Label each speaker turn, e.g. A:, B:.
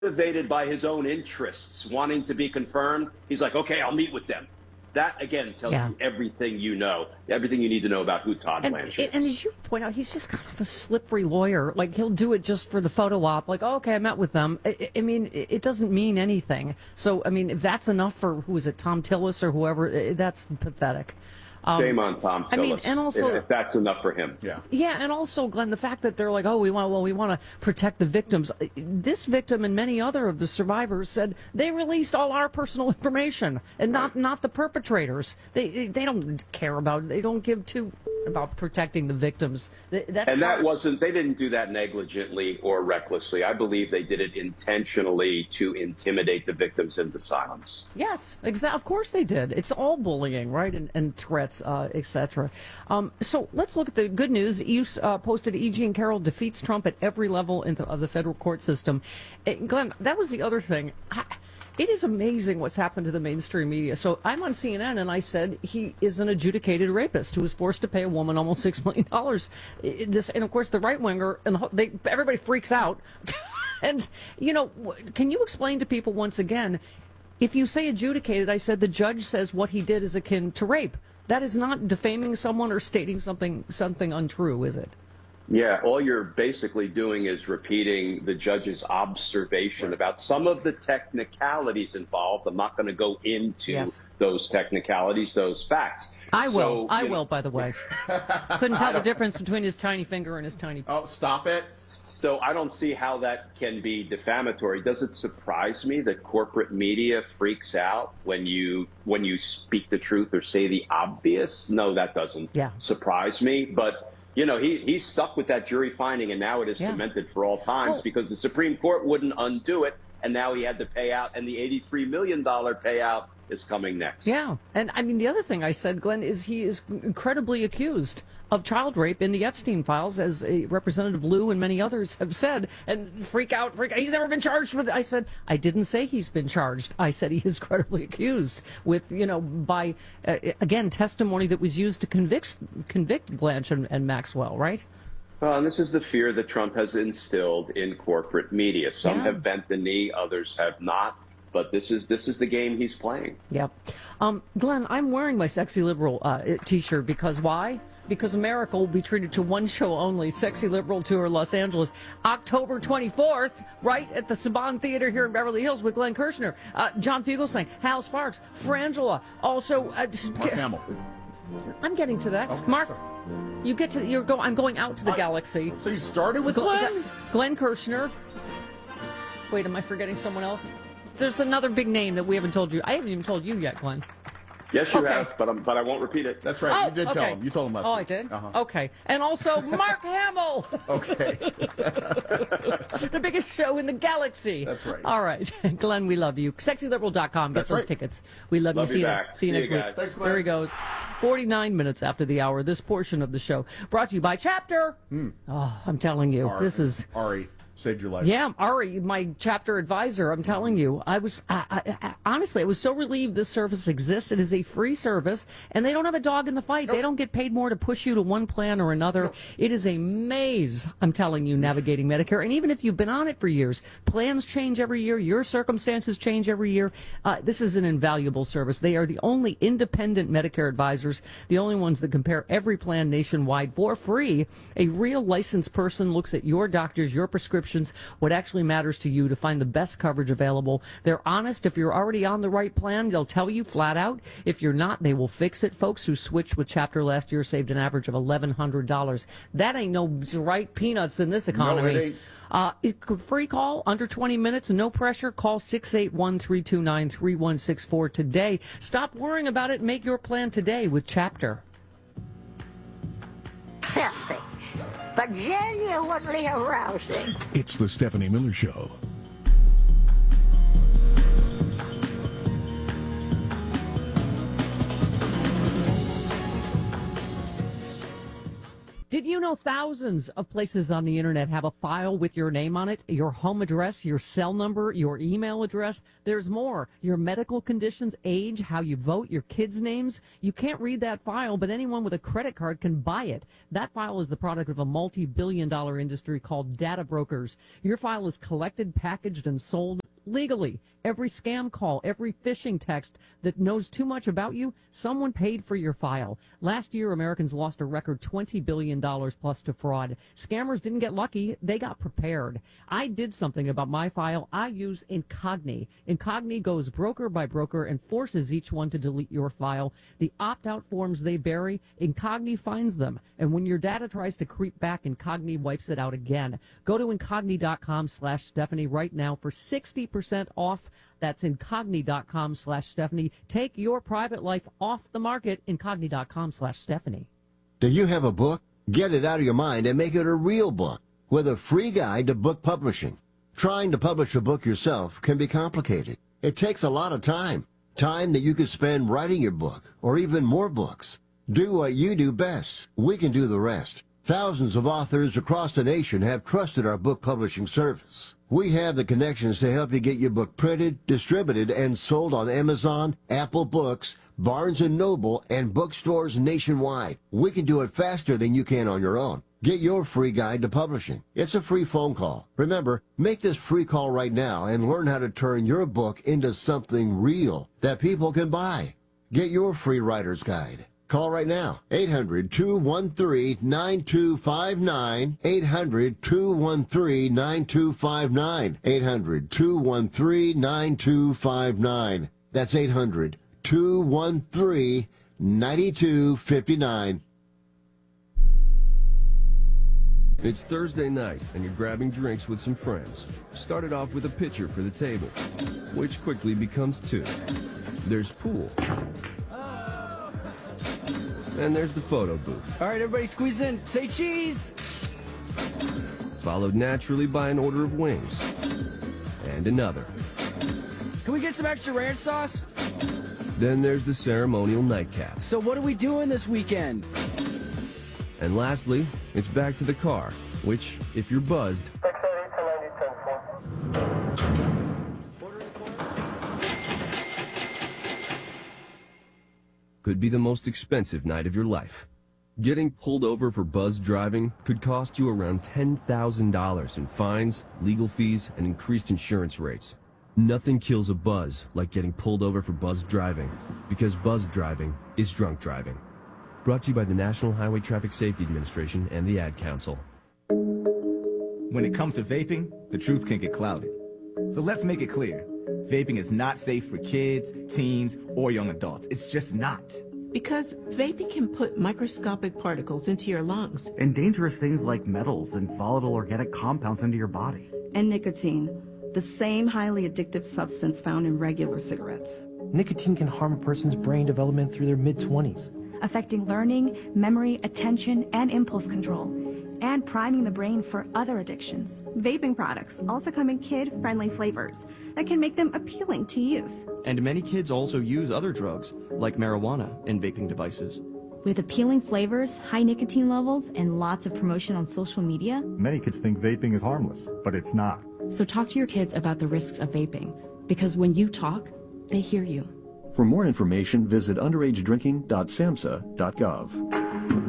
A: motivated by his own interests, wanting to be confirmed. He's like, okay, I'll meet with them. That, again, tells you everything you know, everything you need to know about who Todd Blanche is.
B: And as you point out, he's just kind of a slippery lawyer. Like, he'll do it just for the photo op. Like, oh, okay, I met with them. I mean, it doesn't mean anything. So, I mean, if that's enough for, who is it, Tom Tillis or whoever, that's pathetic.
A: Shame on Tom Tillis.
B: I mean, and also,
A: if that's enough for him.
B: Yeah, and also, Glenn, the fact that they're like, oh, we want to protect the victims. This victim and many other of the survivors said they released all our personal information, and not the perpetrators. They don't care about. They don't give two about protecting the victims.
A: They didn't do that negligently or recklessly. I believe they did it intentionally to intimidate the victims into silence.
B: Yes, exactly. Of course they did. It's all bullying, right, and threats, etc. So let's look at the good news. You posted E. Jean Carroll defeats Trump at every level of the federal court system. Glenn, that was the other thing. It is amazing what's happened to the mainstream media. So I'm on CNN, and I said he is an adjudicated rapist who was forced to pay a woman almost $6 million. And of course, the right winger and everybody freaks out. And can you explain to people once again? If you say adjudicated, I said the judge says what he did is akin to rape. That is not defaming someone or stating something untrue, is it?
A: Yeah, all you're basically doing is repeating the judge's observation about some of the technicalities involved. I'm not going to go into those technicalities, those facts.
B: I will, by the way. Couldn't tell the difference between his tiny finger and his tiny...
C: Oh, stop it.
A: So I don't see how that can be defamatory. Does it surprise me that corporate media freaks out when you speak the truth or say the obvious? No, that doesn't surprise me. But... he's stuck with that jury finding, and now it is cemented for all times because the Supreme Court wouldn't undo it, and now he had to pay out, and the $83 million payout is coming next.
B: Yeah, and I mean, the other thing I said, Glenn, is he is incredibly accused of child rape in the Epstein files, as Representative Liu and many others have said, and freak out. He's never been charged with it. I said, I didn't say he's been charged. I said he is credibly accused with, by, again, testimony that was used to convict Blanche and Maxwell, right?
A: Well, and this is the fear that Trump has instilled in corporate media. Some have bent the knee, others have not. But this is the game he's playing.
B: Yep. Glenn, I'm wearing my Sexy Liberal T-shirt because why? Because America will be treated to one show only, Sexy Liberal Tour Los Angeles, October 24th, right at the Saban Theater here in Beverly Hills with Glenn Kirshner, John Fugelsang, Hal Sparks, Frangela, also...
C: Mark Hamill.
B: I'm getting to that.
C: Okay,
B: Mark,
C: sorry.
B: I'm going out to the galaxy.
C: So you started with Glenn?
B: Glenn Kirshner. Wait, am I forgetting someone else? There's another big name that we haven't told you. I haven't even told you yet, Glenn.
A: Yes, you have, but I won't repeat it.
C: That's right. You did tell him. You told him last week.
B: I did? Okay. And also Mark Hamill.
C: Okay.
B: The biggest show in the galaxy.
C: That's right.
B: All right. Glenn, we love you. SexyLiberal.com. Get those tickets. We love you. See you next week.
C: Thanks, Glenn.
B: There he goes. 49 minutes after the hour. This portion of the show brought to you by Chapter. Oh, I'm telling you.
C: Ari.
B: This is...
C: Ari. Saved your life.
B: Yeah, Ari, my chapter advisor, I'm telling you. Honestly, I was so relieved this service exists. It is a free service, and they don't have a dog in the fight. Nope. They don't get paid more to push you to one plan or another. Nope. It is a maze, I'm telling you, navigating Medicare. And even if you've been on it for years, plans change every year. Your circumstances change every year. This is an invaluable service. They are the only independent Medicare advisors, the only ones that compare every plan nationwide for free. A real licensed person looks at your doctors, your prescriptions, what actually matters to you to find the best coverage available. They're honest. If you're already on the right plan, they'll tell you flat out. If you're not, they will fix it. Folks who switched with Chapter last year saved an average of $1,100. That ain't no right peanuts in this economy.
C: No, it
B: ain't. Free call, under 20 minutes, no pressure. Call 681-329-3164 today. Stop worrying about it. Make your plan today with Chapter.
D: Filthy, but genuinely arousing.
E: It's the Stephanie Miller Show.
B: Did you know, thousands of places on the internet have a file with your name on it, your home address, your cell number, your email address. There's more. Your medical conditions, age, how you vote, your kids' names. You can't read that file, but anyone with a credit card can buy it. That file is the product of a multi-billion-dollar industry called data brokers. Your file is collected, packaged, and sold legally. Every scam call, every phishing text that knows too much about you, someone paid for your file. Last year, Americans lost a record $20 billion plus to fraud. Scammers didn't get lucky. They got prepared. I did something about my file. I use Incogni. Incogni goes broker by broker and forces each one to delete your file. The opt-out forms they bury, Incogni finds them. And when your data tries to creep back, Incogni wipes it out again. Go to Incogni.com/Stephanie right now for 60% off. That's Incogni.com/Stephanie. Take your private life off the market. Incogni.com/Stephanie.
F: Do you have a book? Get it out of your mind and make it a real book with a free guide to book publishing. Trying to publish a book yourself can be complicated. It takes a lot of time. Time that you could spend writing your book or even more books. Do what you do best. We can do the rest. Thousands of authors across the nation have trusted our book publishing service. We have the connections to help you get your book printed, distributed, and sold on Amazon, Apple Books, Barnes & Noble, and bookstores nationwide. We can do it faster than you can on your own. Get your free guide to publishing. It's a free phone call. Remember, make this free call right now and learn how to turn your book into something real that people can buy. Get your free writer's guide. Call right now, 800-213-9259, 800-213-9259, 800-213-9259. That's 800-213-9259.
G: It's Thursday night, and you're grabbing drinks with some friends. Started off with a pitcher for the table, which quickly becomes two. There's pool. And there's the photo booth.
H: All right, everybody squeeze in. Say cheese!
G: Followed naturally by an order of wings. And another.
H: Can we get some extra ranch sauce?
G: Then there's the ceremonial nightcap.
H: So what are we doing this weekend?
G: And lastly, it's back to the car, which, if you're buzzed, could be the most expensive night of your life. Getting pulled over for buzzed driving could cost you around $10,000 in fines, legal fees, and increased insurance rates. Nothing kills a buzz like getting pulled over for buzzed driving, because buzzed driving is drunk driving. Brought to you by the National Highway Traffic Safety Administration and the Ad Council.
I: When it comes to vaping, the truth can get clouded. So let's make it clear. Vaping is not safe for kids, teens, or young adults. It's just not.
J: Because vaping can put microscopic particles into your lungs.
K: And dangerous things like metals and volatile organic compounds into your body.
L: And nicotine, the same highly addictive substance found in regular cigarettes.
M: Nicotine can harm a person's brain development through their mid-20s.
N: Affecting learning, memory, attention, and impulse control, and priming the brain for other addictions.
O: Vaping products also come in kid-friendly flavors that can make them appealing to youth.
P: And many kids also use other drugs, like marijuana, in vaping devices.
N: With appealing flavors, high nicotine levels, and lots of promotion on social media,
Q: many kids think vaping is harmless, but it's not.
R: So talk to your kids about the risks of vaping, because when you talk, they hear you.
E: For more information, visit underagedrinking.samhsa.gov.